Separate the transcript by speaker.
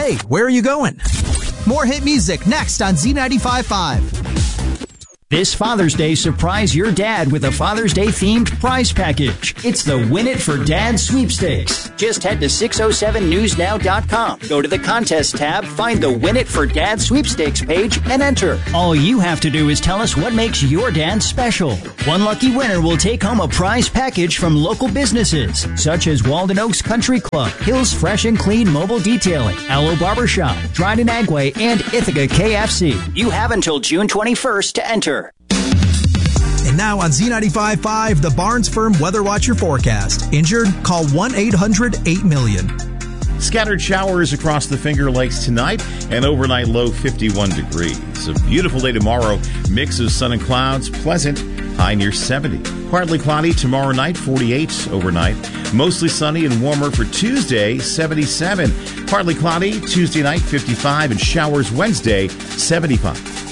Speaker 1: Hey, where are you going? More hit music next on Z95.5.
Speaker 2: This Father's Day, surprise your dad with a Father's Day themed prize package. It's the Win It for Dad sweepstakes. Just head to 607newsnow.com. Go to the contest tab, find the Win It for Dad sweepstakes page, and enter. All you have to do is tell us what makes your dad special. One lucky winner will take home a prize package from local businesses, such as Walden Oaks Country Club, Hills Fresh and Clean Mobile Detailing, Aloe Barbershop, Dryden Agway, and Ithaca KFC. You have until June 21st to enter.
Speaker 1: And now on Z95.5, the Barnes Firm Weather Watcher forecast. Injured? Call 1-800-8-million.
Speaker 3: Scattered showers across the Finger Lakes tonight, and overnight low 51 degrees. A beautiful day tomorrow. Mix of sun and clouds, pleasant, high near 70. Partly cloudy tomorrow night, 48 overnight. Mostly sunny and warmer for Tuesday, 77. Partly cloudy Tuesday night, 55, and showers Wednesday, 75.